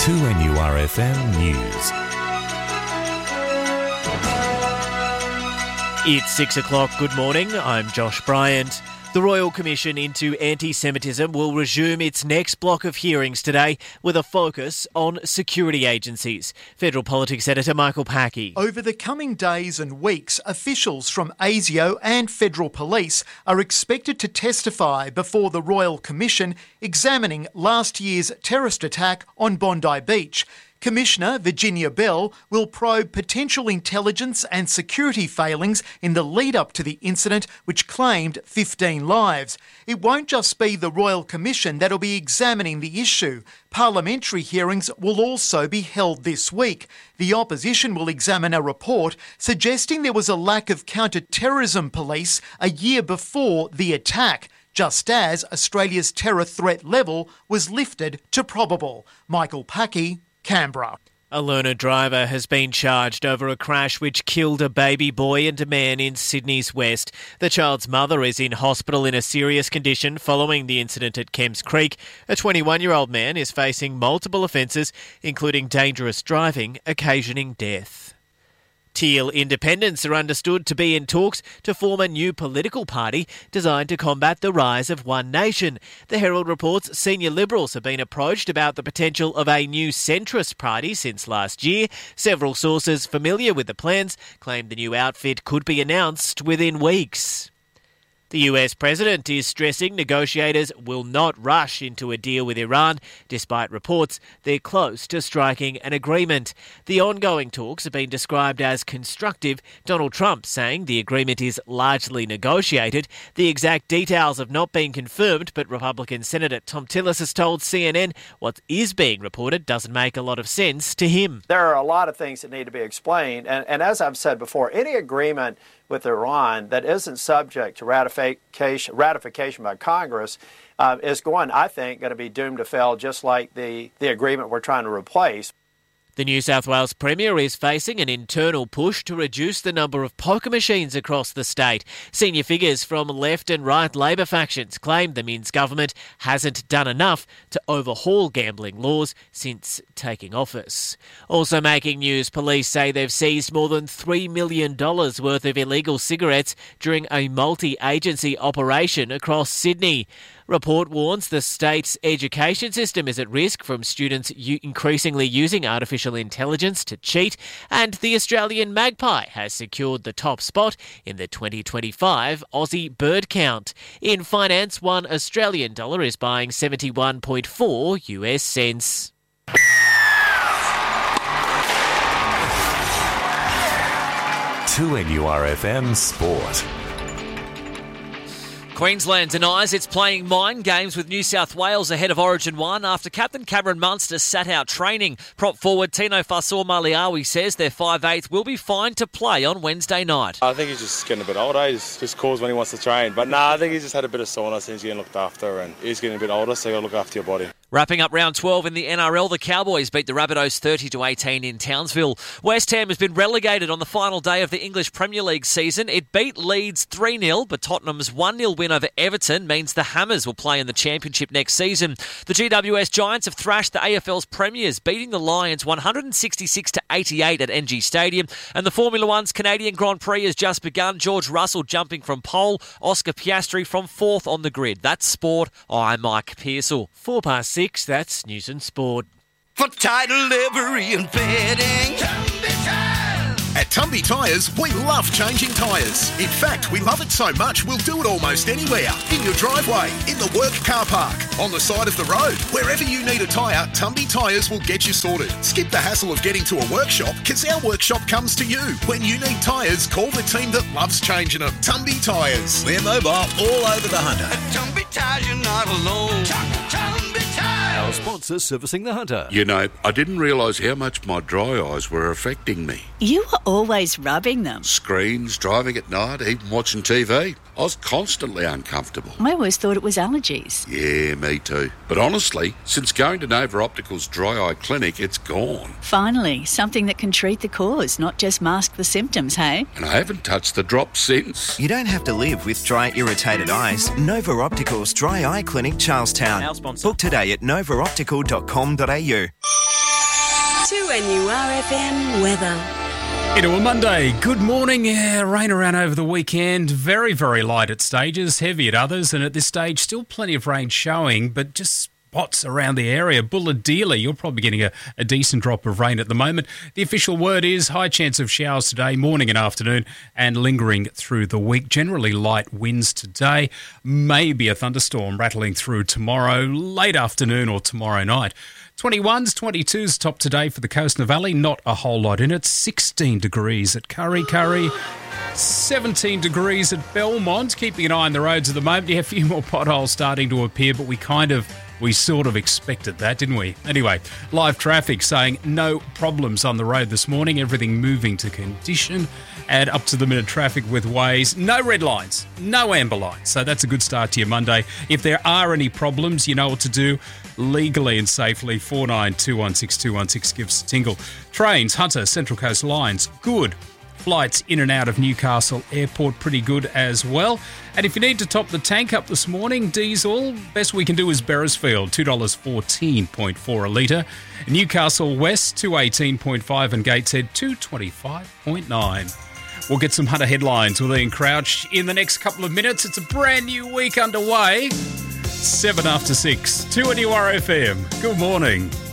2NURFM News. It's 6 o'clock. Good morning. I'm Josh Bryant. The Royal Commission into Anti-Semitism will resume its next block of hearings today with a focus on security agencies. Federal Politics Editor Michael Packey. Over the coming days and weeks, officials from ASIO and Federal Police are expected to testify before the Royal Commission examining last year's terrorist attack on Bondi Beach. Commissioner Virginia Bell will probe potential intelligence and security failings in the lead-up to the incident, which claimed 15 lives. It won't just be the Royal Commission that'll be examining the issue. Parliamentary hearings will also be held this week. The opposition will examine a report suggesting there was a lack of counter-terrorism police a year before the attack, just as Australia's terror threat level was lifted to probable. Michael Packey, Canberra. A learner driver has been charged over a crash which killed a baby boy and a man in Sydney's west. The child's mother is in hospital in a serious condition following the incident at Kemps Creek. A 21-year-old man is facing multiple offences, including dangerous driving, occasioning death. Teal independents are understood to be in talks to form a new political party designed to combat the rise of One Nation. The Herald reports senior Liberals have been approached about the potential of a new centrist party since last year. Several sources familiar with the plans claim the new outfit could be announced within weeks. The US president is stressing negotiators will not rush into a deal with Iran, despite reports they're close to striking an agreement. The ongoing talks have been described as constructive, Donald Trump saying the agreement is largely negotiated. The exact details have not been confirmed, but Republican Senator Thom Tillis has told CNN what is being reported doesn't make a lot of sense to him. There are a lot of things that need to be explained, and as I've said before, any agreement with Iran that isn't subject to ratification by Congress is going to be doomed to fail, just like the agreement we're trying to replace. The New South Wales Premier is facing an internal push to reduce the number of poker machines across the state. Senior figures from left and right Labor factions claim the Minns government hasn't done enough to overhaul gambling laws since taking office. Also making news, police say they've seized more than $3 million worth of illegal cigarettes during a multi-agency operation across Sydney. Report warns the state's education system is at risk from students increasingly using artificial intelligence to cheat, and the Australian magpie has secured the top spot in the 2025 Aussie bird count. In finance, $1 Australian dollar is buying 71.4 US cents. To NURFM Sport. Queensland denies it's playing mind games with New South Wales ahead of Origin 1 after captain Cameron Munster sat out training. Prop forward Tino Fa'asuamaleaui says their 5'8" will be fine to play on Wednesday night. I think he's just getting a bit older. He's just calls when he wants to train. But I think he's just had a bit of soreness and he's getting looked after, and he's getting a bit older, so you got to look after your body. Wrapping up round 12 in the NRL, the Cowboys beat the Rabbitohs 30-18 in Townsville. West Ham has been relegated on the final day of the English Premier League season. It beat Leeds 3-0, but Tottenham's 1-0 win over Everton means the Hammers will play in the Championship next season. The GWS Giants have thrashed the AFL's premiers, beating the Lions 166-88 at NG Stadium. And the Formula One's Canadian Grand Prix has just begun. George Russell jumping from pole, Oscar Piastri from fourth on the grid. That's sport. I'm Mike Pearsall. 6:04, that's News and Sport. For title, livery and bedding, At Tumby Tyres, we love changing tyres. In fact, we love it so much we'll do it almost anywhere. In your driveway, in the work car park, on the side of the road. Wherever you need a tyre, Tumby Tyres will get you sorted. Skip the hassle of getting to a workshop, because our workshop comes to you. When you need tyres, call the team that loves changing them. Tumby Tyres. We're mobile all over the Hunter. At Tumby Tyres, you're not alone. Tumby Tyres. Our sponsor servicing the Hunter. You know, I didn't realise how much my dry eyes were affecting me. You were always rubbing them. Screens, driving at night, even watching TV. I was constantly uncomfortable. I always thought it was allergies. Yeah, me too. But honestly, since going to Nova Optical's dry eye clinic, it's gone. Finally, something that can treat the cause, not just mask the symptoms, hey? And I haven't touched the drops since. You don't have to live with dry, irritated eyes. Nova Optical's Dry Eye Clinic, Charlestown. Our sponsor. Book today at novaoptical.com.au. 2NURFM weather. Into a Monday. Good morning. Yeah, rain around over the weekend. Very, very light at stages, heavy at others, and at this stage, still plenty of rain showing, but just spots around the area. Bulahdelah, you're probably getting a decent drop of rain at the moment. The official word is high chance of showers today, morning and afternoon, and lingering through the week. Generally light winds today. Maybe a thunderstorm rattling through tomorrow, late afternoon or tomorrow night. 21s, 22s top today for the coast and the valley. Not a whole lot in it. 16 degrees at Curry. 17 degrees at Belmont. Keeping an eye on the roads at the moment. You have a few more potholes starting to appear, but we sort of expected that, didn't we? Anyway, live traffic saying no problems on the road this morning. Everything moving to condition. And up to the minute traffic with Waze. No red lines, no amber lines. So that's a good start to your Monday. If there are any problems, you know what to do. Legally and safely, 49216216 gives a tingle. Trains, Hunter, Central Coast Lines, good. Flights in and out of Newcastle Airport, pretty good as well. And if you need to top the tank up this morning, diesel, best we can do is Beresfield, $2.14.4 a litre. Newcastle West, $2.18.5 and Gateshead, $2.25.9. We'll get some Hunter headlines with Ian Crouch in the next couple of minutes. It's a brand new week underway. 7 after 6, 2NURFM. Good morning.